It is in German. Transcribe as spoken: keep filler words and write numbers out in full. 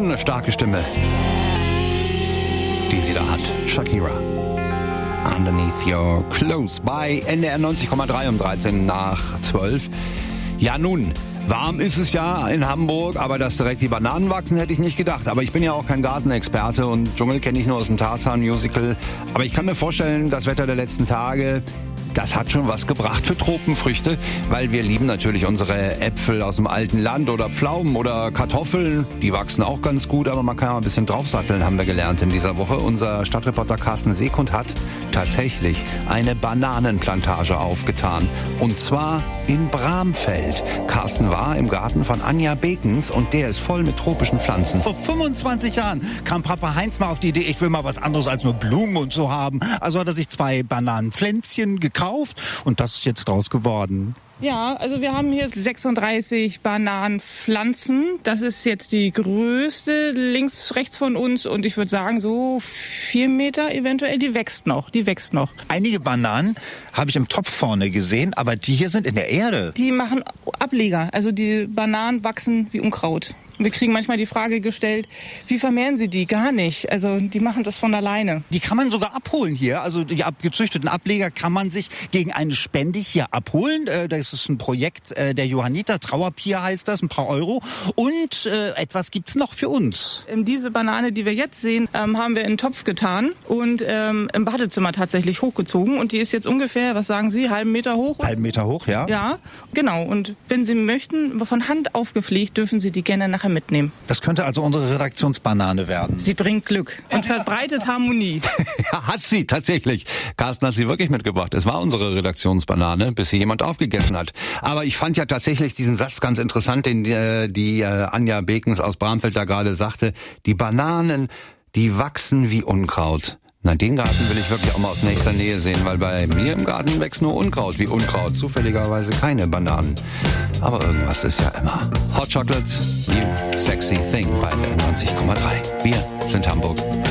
eine starke Stimme, die sie da hat. Shakira. Underneath Your Clothes bei N D R neunzig Komma drei um dreizehn nach zwölf. Ja nun, warm ist es ja in Hamburg, aber dass direkt die Bananen wachsen, hätte ich nicht gedacht. Aber ich bin ja auch kein Gartenexperte und Dschungel kenne ich nur aus dem Tarzan-Musical. Aber ich kann mir vorstellen, das Wetter der letzten Tage, das hat schon was gebracht für Tropenfrüchte, weil wir lieben natürlich unsere Äpfel aus dem alten Land oder Pflaumen oder Kartoffeln. Die wachsen auch ganz gut, aber man kann ja ein bisschen draufsatteln, haben wir gelernt in dieser Woche. Unser Stadtreporter Carsten Sekund hat tatsächlich eine Bananenplantage aufgetan. Und zwar in Bramfeld. Carsten war im Garten von Anja Bekens und der ist voll mit tropischen Pflanzen. Vor fünfundzwanzig Jahren kam Papa Heinz mal auf die Idee, ich will mal was anderes als nur Blumen und so haben. Also hat er sich zwei Bananenpflänzchen gekauft und das ist jetzt draus geworden. Ja, also wir haben hier sechsunddreißig Bananenpflanzen. Das ist jetzt die größte links, rechts von uns und ich würde sagen so vier Meter eventuell. Die wächst noch, die wächst noch. Einige Bananen habe ich im Topf vorne gesehen, aber die hier sind in der Erde. Die machen Ableger, also die Bananen wachsen wie Unkraut. Wir kriegen manchmal die Frage gestellt, wie vermehren Sie die? Gar nicht. Also die machen das von alleine. Die kann man sogar abholen hier. Also die gezüchteten Ableger kann man sich gegen eine Spende hier abholen. Das ist ein Projekt der Johanniter, Trauerpier heißt das, ein paar Euro. Und äh, etwas gibt's noch für uns. Diese Banane, die wir jetzt sehen, ähm, haben wir in einen Topf getan und ähm, im Badezimmer tatsächlich hochgezogen. Und die ist jetzt ungefähr, was sagen Sie, halben Meter hoch? Halben Meter hoch, ja. Ja, genau. Und wenn Sie möchten, von Hand aufgepflegt, dürfen Sie die gerne nachher mitnehmen. Das könnte also unsere Redaktionsbanane werden. Sie bringt Glück und verbreitet Harmonie. Ja, hat sie tatsächlich. Carsten hat sie wirklich mitgebracht. Es war unsere Redaktionsbanane, bis sie jemand aufgegessen hat. Aber ich fand ja tatsächlich diesen Satz ganz interessant, den äh, die äh, Anja Bekens aus Bramfeld da gerade sagte. Die Bananen, die wachsen wie Unkraut. Na, den Garten will ich wirklich auch mal aus nächster Nähe sehen, weil bei mir im Garten wächst nur Unkraut wie Unkraut. Zufälligerweise keine Bananen. Aber irgendwas ist ja immer. Hot Chocolate, you sexy thing bei neunzig Komma drei. Wir sind Hamburg.